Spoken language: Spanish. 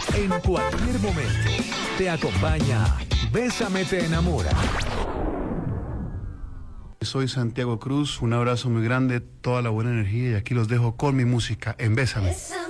En cualquier momento, te acompaña Bésame te enamora. Soy Santiago Cruz, un abrazo muy grande, toda la buena energía y aquí los dejo con mi música en Bésame.